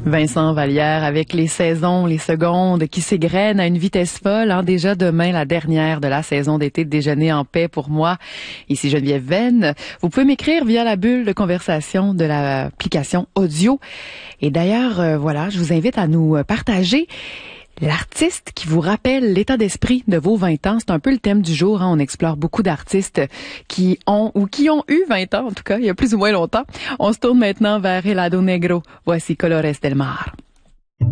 Vincent Vallière avec les saisons, les secondes qui s'égrènent à une vitesse folle. Déjà demain, la dernière de la saison d'été de Déjeuner en paix pour moi. Ici Geneviève Venn. Vous pouvez m'écrire via la bulle de conversation de l'application audio. Et d'ailleurs, voilà, je vous invite à nous partager l'artiste qui vous rappelle l'état d'esprit de vos 20 ans. C'est un peu le thème du jour. On explore beaucoup d'artistes qui ont eu 20 ans, en tout cas, il y a plus ou moins longtemps. On se tourne maintenant vers Helado Negro. Voici Colores del Mar.